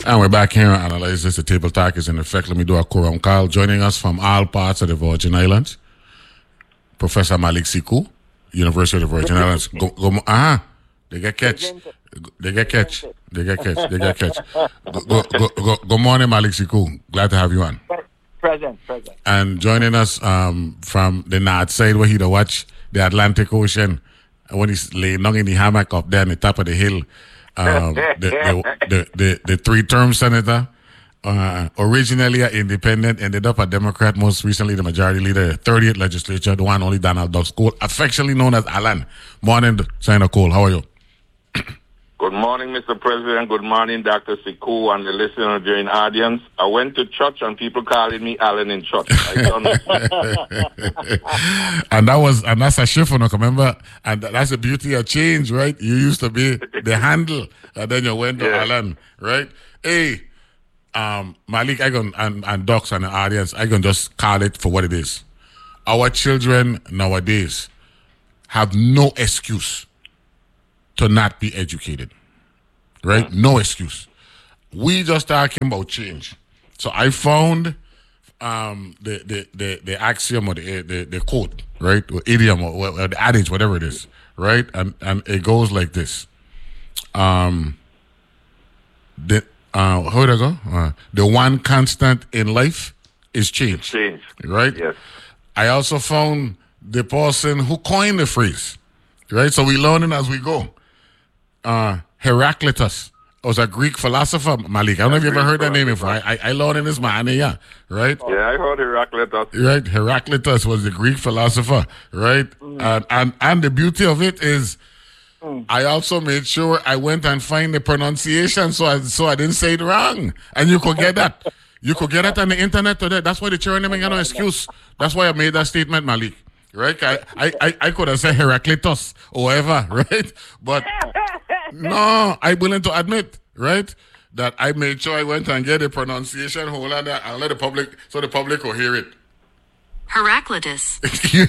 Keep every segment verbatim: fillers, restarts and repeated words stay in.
And we're back here on Analyze This. The table talk is in effect. Let me do a quorum call. Joining us from all parts of the Virgin Islands, Professor Malik Siku, University of the Virgin Islands. Go, go, uh-huh. They get catch. They get catch. They get catch. They get catch. Go, go, go, go, good morning, Malik Siku. Glad to have you on. Present, present. And joining us um, from the north side where he'd watch the Atlantic Ocean when he's laying down in the hammock up there on the top of the hill. Um, the, the, the, the, the three-term senator, uh, originally an independent, ended up a Democrat, most recently the majority leader, the thirtieth legislature, the one only Donald Duck Cole, affectionately known as Alan. Morning, Senator Cole. How are you? Good morning, Mister President. Good morning, Doctor Siku and the listener during audience. I went to church and people calling me Alan in church. I don't and that was and that's a shift, you remember? And that's the beauty of change, right? You used to be the handle, and then you went to yeah. Alan, right? Hey, um, Malik, I can and, and Docs and the audience, I can just call it for what it is. Our children nowadays have no excuse to not be educated, right? No excuse. We just talking about change. So I found um, the, the the the axiom or the the, the quote, right, or idiom or, or the adage, whatever it is, right? And and it goes like this: um, the uh, how would I go? Uh, the one constant in life is change, change, right? Yes. I also found the person who coined the phrase, right? So we learning as we go. Uh, Heraclitus was a Greek philosopher, Malik. I don't know if you ever heard that name before. I, I, I learned in this man, yeah, right? Yeah, I heard Heraclitus. Right, Heraclitus was the Greek philosopher, right? Mm. And, and and the beauty of it is, mm. I also made sure I went and find the pronunciation, so I so I didn't say it wrong. And you could get that. You could get it on the internet today. That's why the children ain't got no excuse. That's why I made that statement, Malik. Right? I, I, I, I could have said Heraclitus or whatever, right? But no, I'm willing to admit, right, that I made sure I went and get the pronunciation hold on that and let the public, so the public will hear it. Heraclitus.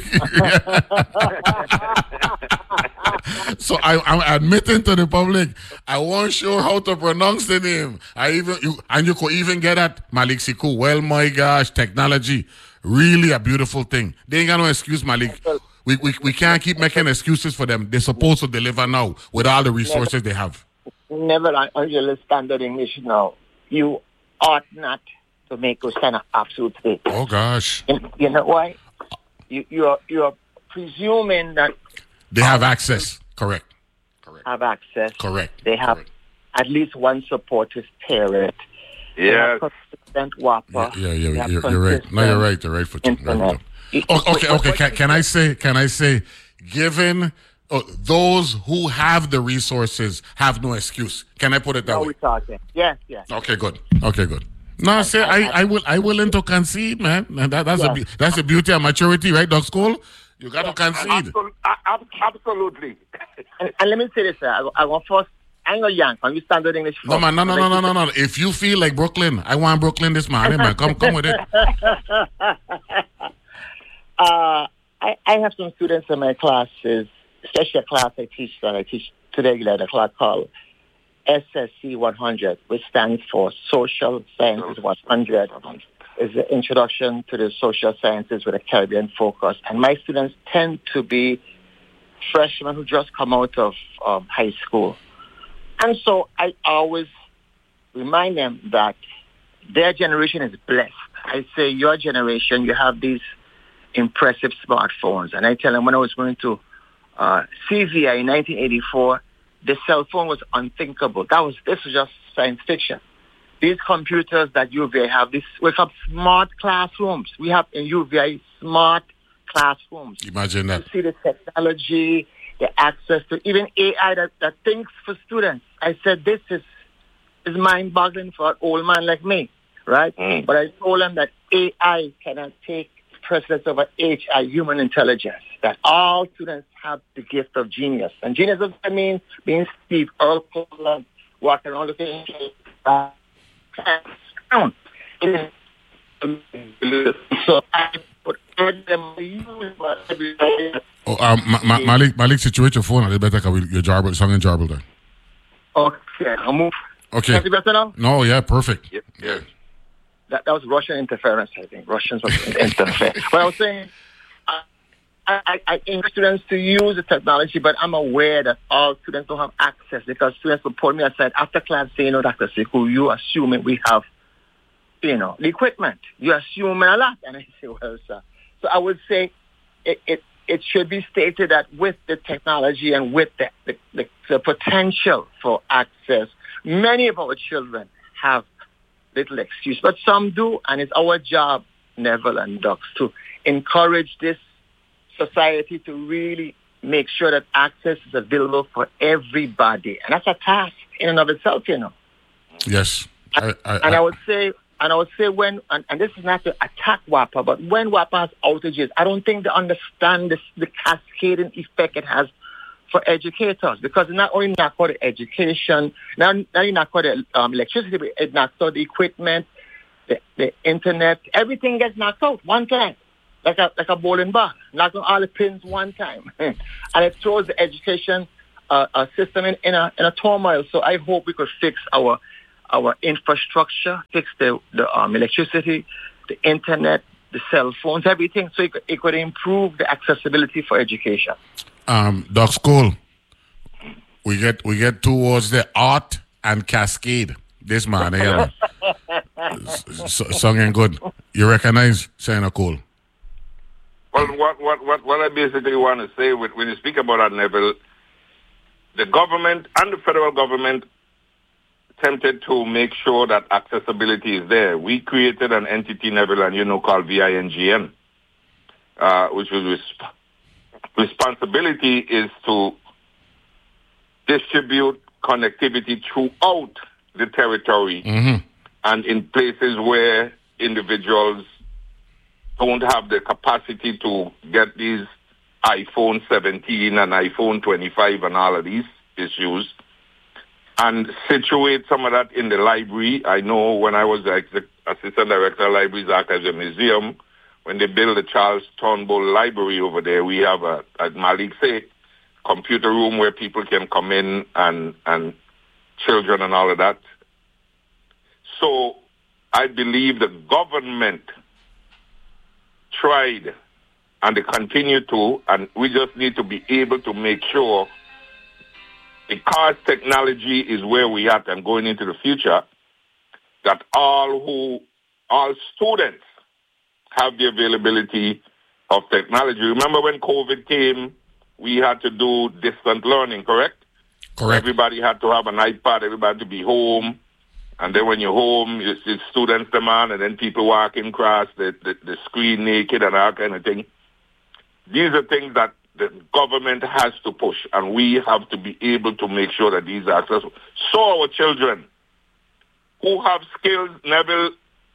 So I, I'm admitting to the public, I wasn't sure how to pronounce the name. I even you, and you could even get at Malik Siku. Well, my gosh, technology. Really a beautiful thing. They ain't got no excuse, Malik. We, we we can't keep making excuses for them. They're supposed to deliver now with all the resources never, they have. Never under standard English now. You ought not to make us kind of absolute statement. Oh gosh. You, you know why? You you're you're presuming that they have access. Correct. Correct. Have access. Correct. They have Correct. at least one supportive parent. Yeah. Whopper. Yeah, yeah, yeah you're, you're right. No, you're right. You're right for two. Right. Oh, okay, okay. Can, can I say? Can I say? Given uh, those who have the resources have no excuse. Can I put it that now way? We're talking. Yes, yes. Okay, good. Okay, good. No, say I, I will. I willing to concede, man. And that, that's yes. a that's the beauty of maturity, right, Doc School? You got yes. to concede. Absolutely. and, and let me say this, sir. I, I want first. I ain't gonna yank. Can you standard English? First? No man, no, no, no, no, no, no. If you feel like Brooklyn, I want Brooklyn this morning, man. Come, come with it. uh, I, I have some students in my classes, especially a class I teach that I teach today, like a class called S S C one hundred, which stands for Social Sciences one hundred. Is the introduction to the social sciences with a Caribbean focus, and my students tend to be freshmen who just come out of um, high school. And so I always remind them that their generation is blessed. I say, your generation, you have these impressive smartphones. And I tell them when I was going to uh, C V I in nineteen eighty-four, the cell phone was unthinkable. That was This was just science fiction. These computers that U V I have, this, we have smart classrooms. We have in U V I smart classrooms. Imagine that. You see the technology, the access to even A I that, that thinks for students. I said, this is is mind-boggling for an old man like me, right? Mm. But I told them that A I cannot take precedence over H I, human intelligence, that all students have the gift of genius. And genius doesn't mean being Steve Urkel, walking around looking uh, down. So I put them every day. Oh, um, Ma- Ma- Malik, Malik, situate your phone a little better because your jarble, song and jarble there. Okay, I'll move. Okay. Can you better now? No, yeah, perfect. Yes. yes. That, that was Russian interference, I think. Russians was interfering. But I was saying, I, I, I encourage students to use the technology, but I'm aware that all students don't have access because students will pull me aside after class saying, no, Doctor Sekou, you assuming we have, you know, the equipment. You're assuming a lot. And I say, well, sir. So I would say it, it, it should be stated that with the technology and with the, the, the, the potential for access, many of our children have little excuse, but some do, and it's our job, Neville and Docs, to encourage this society to really make sure that access is available for everybody, and that's a task in and of itself, you know. Yes, and I, I, and I, I would say, and I would say when, and, and this is not to attack WAPA, but when WAPA has outages, I don't think they understand this, the cascading effect it has for educators, because it's not only not for the education, now, now you not for the um, electricity, but it knocks out the equipment, the, the internet, everything gets knocked out one time, like a like a bowling ball, knocking all the pins one time, and it throws the education uh, uh, system in, in a in a turmoil. So I hope we could fix our our infrastructure, fix the the um, electricity, the internet, the cell phones, everything, so it could, it could improve the accessibility for education. Um, Doc School, we get we get towards the art and cascade. This man, you know, song ain't good. You recognize Senator Cole? Well, what, what, what, what I basically want to say with, when you speak about that, Neville, the government and the federal government attempted to make sure that accessibility is there. We created an entity, Neville, and you know, called V I N G N, uh, which was resp- responsibility is to distribute connectivity throughout the territory mm-hmm. and in places where individuals don't have the capacity to get these iPhone seventeen and iPhone twenty-five and all of these issues, and situate some of that in the library. I know when I was the assistant director of Libraries, Archives and Museum, when they built the Charles Turnbull Library over there, we have, a, as Malik said, computer room where people can come in and, and children and all of that. So I believe the government tried and they continue to, and we just need to be able to make sure, because technology is where we are and going into the future, that all who, all students have the availability of technology. Remember when COVID came, we had to do distant learning, correct? Correct. Everybody had to have an iPad, everybody had to be home. And then when you're home, it's, it's students demand, and then people walking across the, the, the screen naked and all kind of thing. These are things that the government has to push, and we have to be able to make sure that these are accessible. So our children who have skills, Neville,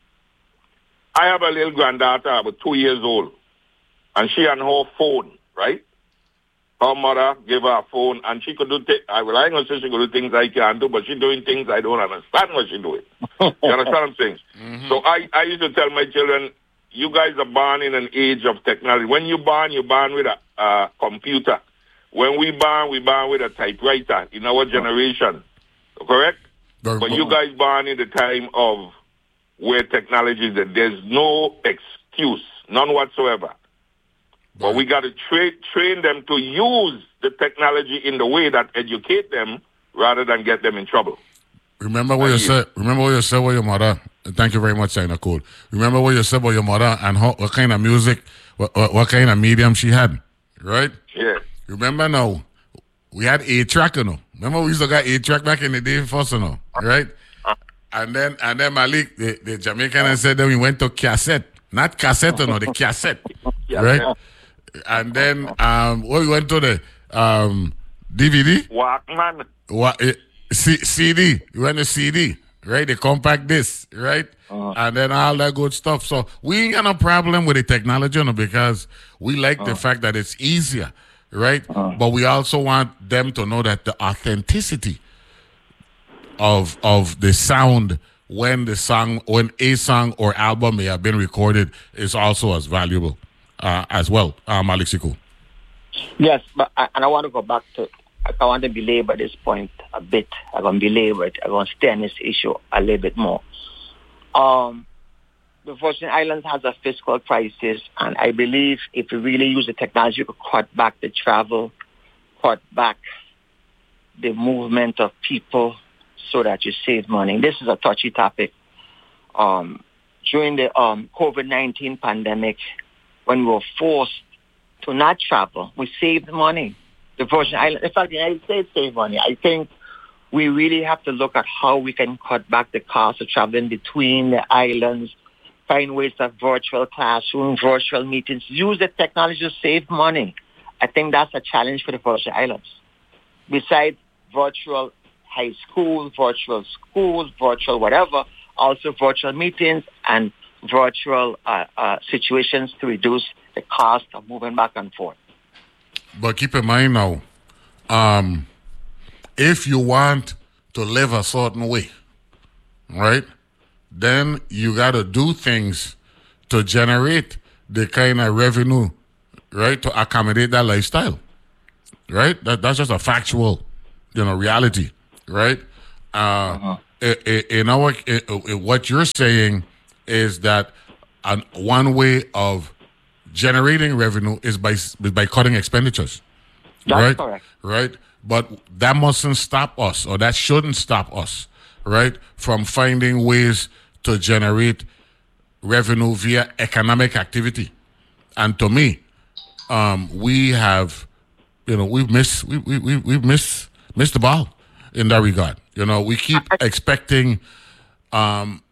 I have a little granddaughter, about two years old, and she on her phone, right? Her mother gave her a phone, and she could do things. I well, I ain't gonna say she could do things I can't do, but she's doing things I don't understand what she's doing. You understand what I'm saying? Mm-hmm. So I, I used to tell my children, you guys are born in an age of technology. When you born, you're born with a uh, computer. When we born, we born with a typewriter in our generation. Correct? Very but cool. You guys born in the time of where technology is that there's no excuse, none whatsoever. But we got to tra- train them to use the technology in the way that educate them rather than get them in trouble. Remember what you said. Remember what you said about your mother. Thank you very much, Senator Cole. Remember what you said about your mother and how, what kind of music, what, what, what kind of medium she had, right? Yeah. Remember now, we had a track, you know. Remember we used to get a track back in the day first, you know, right? And then and then Malik, the, the Jamaican, said that we went to cassette, not cassette, you know, the cassette, right? And then um, well, we went to the um, D V D. Walkman. What, uh, C- CD. We went to C D, right? The compact disc, right? Uh-huh. And then all that good stuff. So we ain't got no problem with the technology, you know, because we like uh-huh. the fact that it's easier, right? Uh-huh. But we also want them to know that the authenticity of of the sound when the song, when a song or album may have been recorded is also as valuable uh, as well. Uh, Malik Sekou. Yes, but I, and I want to go back to I don't want to belabor this point a bit. I'm going to belabor it. I'm going to stay on this issue a little bit more. Um, the Virgin Islands has a fiscal crisis, and I believe if we really use the technology, we could cut back the travel, cut back the movement of people so that you save money. This is a touchy topic. Um, during the um, COVID nineteen pandemic, when we were forced to not travel, we saved money. The Virgin Islands, in fact, the United States saved money. I think we really have to look at how we can cut back the cost of traveling between the islands, find ways of virtual classroom, virtual meetings, use the technology to save money. I think that's a challenge for the Virgin Islands. Besides virtual high school, virtual schools, virtual whatever, also virtual meetings and virtual uh, uh, situations to reduce the cost of moving back and forth. But keep in mind now, um, if you want to live a certain way, right, then you got to do things to generate the kind of revenue, right, to accommodate that lifestyle, right? That That's just a factual, you know, reality, right? Uh, uh-huh. In our, in what you're saying is that an, one way of generating revenue is by is by cutting expenditures, That's right? correct. Right, but that mustn't stop us, or that shouldn't stop us, right, from finding ways to generate revenue via economic activity. And to me, um, we have, you know, we've missed we we we we've missed missed the ball in that regard. You know, we keep expecting um,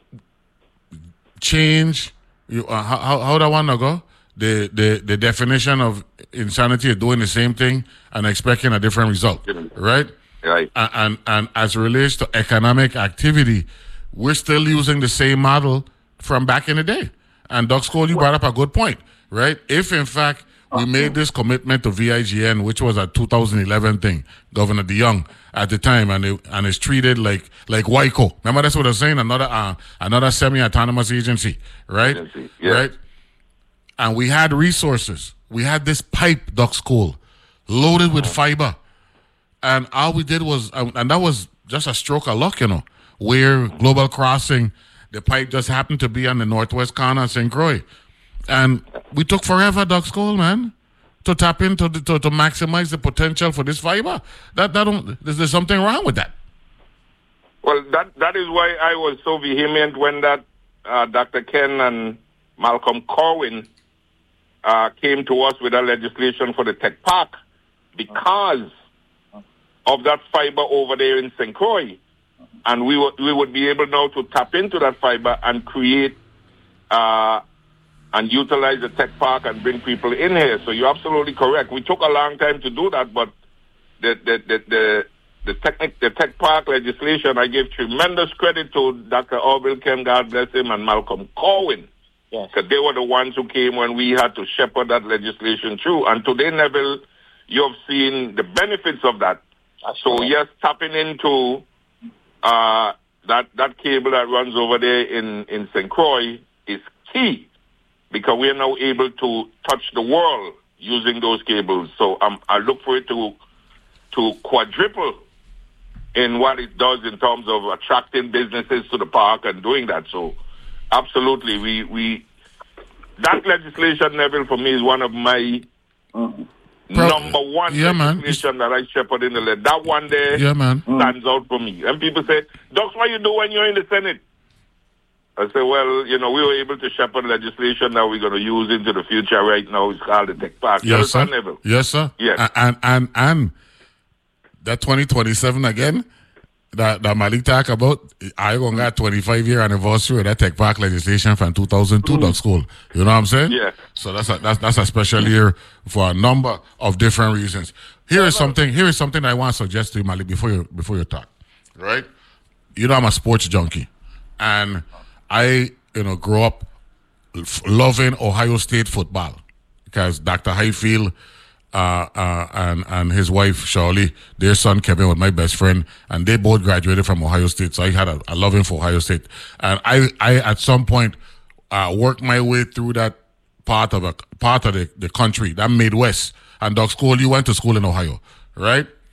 change. You, uh, how how do I want to go? The, the the definition of insanity is doing the same thing and expecting a different result, right? Right. And, and and as it relates to economic activity, we're still using the same model from back in the day. And Doc Scholl, you brought up a good point, right? If in fact we made this commitment to V I G N, which was a two thousand eleven thing, Governor DeYoung at the time, and it, and it's treated like like WICO. Remember that's what I was saying, another uh, another semi-autonomous agency, right? Agency, yeah. Right. And we had resources. We had this pipe, Doc Scholl, loaded with fiber. And all we did was, and that was just a stroke of luck, you know, where Global Crossing, the pipe just happened to be on the northwest corner of Saint Croix. And we took forever, Doc Scholl, man, to tap into, the, to, to maximize the potential for this fiber. That, that don't, there's, there's something wrong with that. Well, that that is why I was so vehement when that uh, Doctor Ken and Malcolm Corwin Uh, came to us with a legislation for the tech park because of that fiber over there in Saint Croix. And we would, we would be able now to tap into that fiber and create uh, and utilize the tech park and bring people in here. So you're absolutely correct. We took a long time to do that, but the the the the, the, technic, the tech park legislation, I give tremendous credit to Doctor Orville Ken, God bless him, and Malcolm Corwin. Yes. Because they were the ones who came when we had to shepherd that legislation through. And today, Neville, you've seen the benefits of that. That's so, correct. yes, tapping into uh, that that cable that runs over there in, in Saint Croix is key because we are now able to touch the world using those cables. So um, I look for it to to quadruple in what it does in terms of attracting businesses to the park and doing that. So, absolutely, we, we that legislation, Neville, for me is one of my mm-hmm. number one yeah, legislation man. that I shepherd in the lead. That one there yeah, man. stands out for me. And people say, Doc, what you do when you're in the Senate? I say, well, you know, we were able to shepherd legislation that we're going to use into the future right now. It's called the Tech Park. Yes, sir. Neville? Yes, sir. Yes. And, and, and that twenty twenty-seven again, that, that Malik talk about, I gonna got twenty-five year anniversary of that Tech Park legislation from two thousand two, mm. Doc Scholl. You know what I'm saying? Yeah. So that's a, that's, that's a special year for a number of different reasons. Here is something, here is something I want to suggest to you, Malik, before you, before you talk. Right? You know, I'm a sports junkie. And I, you know, grew up f- loving Ohio State football because Doctor Highfield uh, uh, and and his wife Shirley, their son Kevin was my best friend, and they both graduated from Ohio State. So I had a, a loving for Ohio State, and I, I at some point uh, worked my way through that part of a part of the, the country, that Midwest. And Doc Scholl, you went to school in Ohio, right?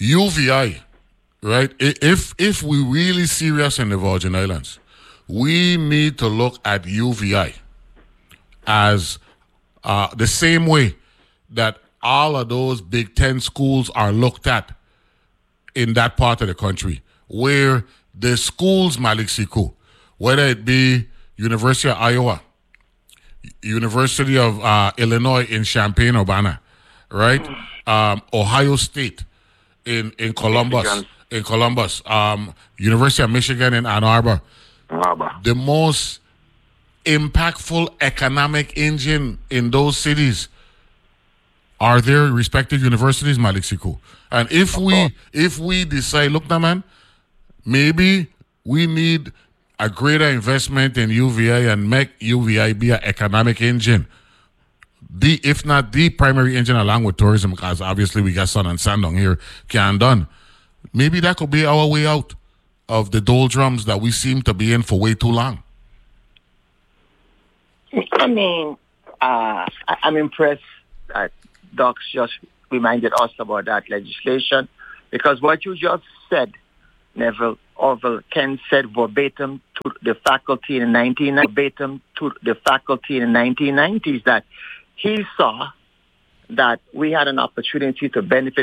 U V I, right? I- If if we really serious in the Virgin Islands, we need to look at U V I as uh, the same way that all of those Big Ten schools are looked at in that part of the country, where the schools, Malik Siku, whether it be University of Iowa, University of uh, Illinois in Champaign-Urbana, right? Um, Ohio State in, in Columbus, Michigan. in Columbus, um, University of Michigan in Ann Arbor. Arbor. The most impactful economic engine in those cities are their respective universities, Malik Siku. And if we if we decide, look now, man, maybe we need a greater investment in U V I and make U V I be an economic engine. The if not the primary engine along with tourism, because obviously we got sun and sand down here, can done. Maybe that could be our way out of the doldrums that we seem to be in for way too long. I mean, uh, I- I'm impressed that Docs just reminded us about that legislation, because what you just said, Neville Orville Ken said verbatim to the faculty in the nineteen verbatim to the faculty in the nineteen nineties that he saw that we had an opportunity to benefit